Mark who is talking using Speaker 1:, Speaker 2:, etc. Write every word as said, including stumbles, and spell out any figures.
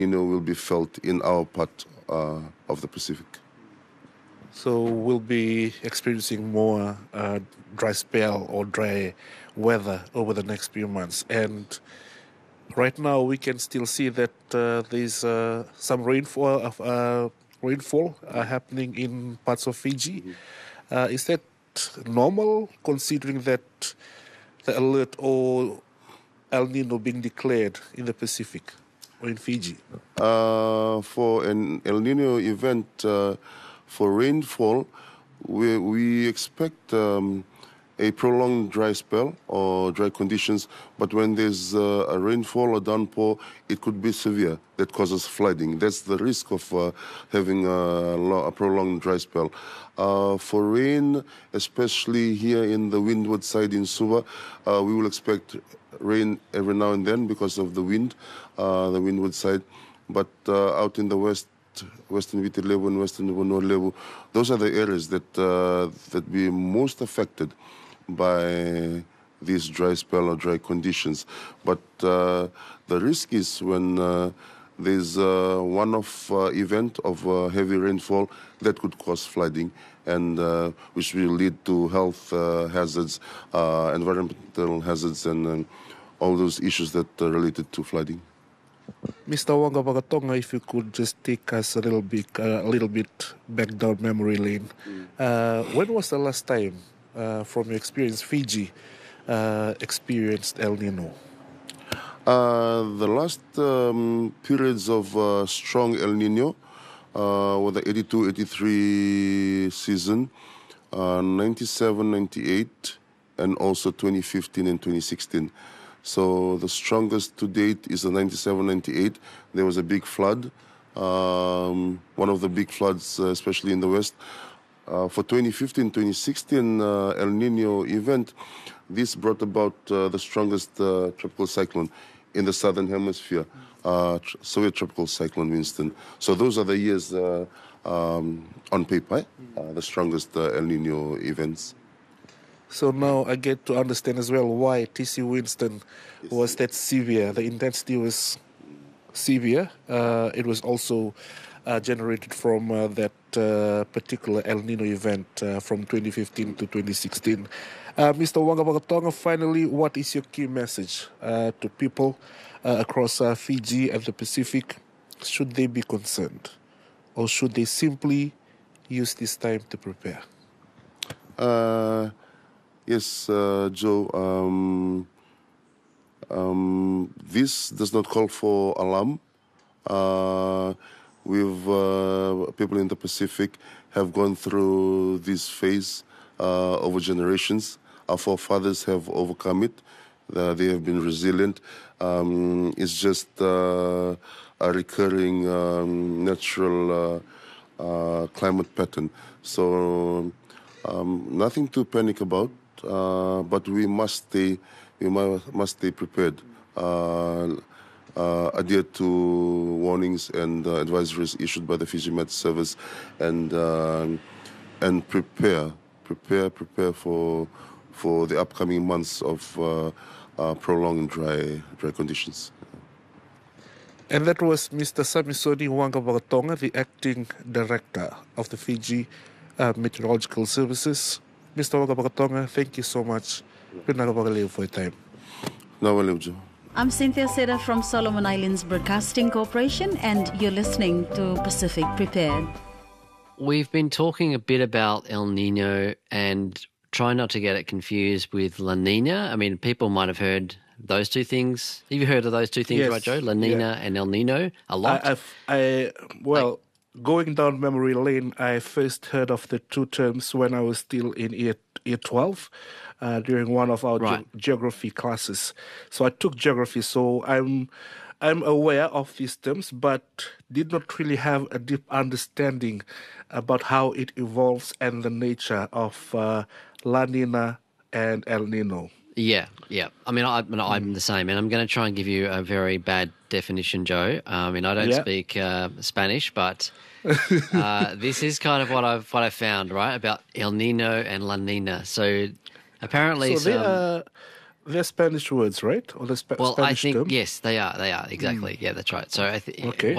Speaker 1: Nino will be felt in our part uh, of the Pacific.
Speaker 2: So we'll be experiencing more uh, dry spell or dry weather over the next few months. And right now we can still see that uh, there's uh, some rainfall of uh, rainfall uh, happening in parts of Fiji. Mm-hmm. Uh, is that normal, considering that the alert or El Nino being declared in the Pacific or in Fiji?
Speaker 1: Uh, for an El Nino event, uh, for rainfall, we, we expect um, a prolonged dry spell or dry conditions, but when there's uh, a rainfall or downpour, it could be severe. That causes flooding. That's the risk of uh, having a, lo- a prolonged dry spell. Uh, for rain, especially here in the windward side in Suva, uh, we will expect rain every now and then because of the wind, uh, the windward side. But uh, out in the west, Western Viti Levu and Western Vanua Levu, those are the areas that uh, that be most affected by these dry spell or dry conditions. But uh, the risk is when uh, there's a one-off uh, event of uh, heavy rainfall that could cause flooding, and uh, which will lead to health uh, hazards, uh, environmental hazards, and uh, all those issues that are related to flooding.
Speaker 2: Mister Wanga Wagatonga, if you could just take us a little bit, uh, a little bit back down memory lane. Mm. Uh, when was the last time, uh, from your experience, Fiji uh, experienced El Nino?
Speaker 1: Uh, the last um, periods of uh, strong El Nino uh, were the eighty-two eighty-three season, uh, ninety-seven ninety-eight, and also twenty fifteen and twenty sixteen. So the strongest to date is the ninety-seven ninety-eight. There was a big flood, um, one of the big floods, uh, especially in the west. Uh, for twenty fifteen twenty sixteen uh, El Nino event, this brought about uh, the strongest uh, tropical cyclone in the southern hemisphere, uh, tr- Soviet tropical cyclone Winston. So those are the years uh, um, on paper, uh, the strongest uh, El Nino events.
Speaker 2: So now I get to understand as well why T C Winston was that severe. The intensity was severe. Uh, it was also uh, generated from uh, that uh, particular El Nino event uh, from twenty fifteen to twenty sixteen. Uh, Mister Wanga Wagatonga, finally, what is your key message uh, to people uh, across uh, Fiji and the Pacific? Should they be concerned, or should they simply use this time to prepare?
Speaker 1: Uh, Yes, uh, Joe, um, um, this does not call for alarm. Uh, we've, uh, people in the Pacific have gone through this phase uh, over generations. Our forefathers have overcome it. Uh, they have been resilient. Um, it's just uh, a recurring um, natural uh, uh, climate pattern. So um, nothing to panic about. Uh, but we must stay, we must, must stay prepared, uh, uh, adhere to warnings and uh, advisories issued by the Fiji Met Service, and uh, and prepare, prepare, prepare for for the upcoming months of uh, uh, prolonged dry dry conditions.
Speaker 2: And that was Mister Samisoni Wanga Wagatonga, the acting director of the Fiji uh, Meteorological Services. Mister Wanga Wagatonga, thank you so much for your time.
Speaker 3: I'm Cynthia Seda from Solomon Islands Broadcasting Corporation, and you're listening to Pacific Prepared.
Speaker 4: We've been talking a bit about El Nino and try not to get it confused with La Nina. I mean, people might have heard those two things. Have you heard of those two things,
Speaker 2: yes.
Speaker 4: right, Joe? La Nina yeah. and El Nino a lot?
Speaker 2: I, I've, I Well... I, Going down memory lane, I first heard of the two terms when I was still in year, year twelve uh, during one of our
Speaker 4: right.
Speaker 2: ge- geography classes. So I took geography, so I'm I'm aware of these terms, but did not really have a deep understanding about how it evolves and the nature of uh, La Nina and El Nino.
Speaker 4: Yeah, yeah. I mean, I, I'm the same, and I'm going to try and give you a very bad definition, Joe. I mean, I don't
Speaker 2: yeah.
Speaker 4: speak uh, Spanish, but uh, this is kind of what I've what I found, right, about El Nino and La Nina. So apparently,
Speaker 2: so they are They're Spanish words, right? Or the Spa-
Speaker 4: Well, I
Speaker 2: Spanish
Speaker 4: think
Speaker 2: term?
Speaker 4: yes, they are. They are exactly. Yeah, that's right. So I think
Speaker 2: Okay.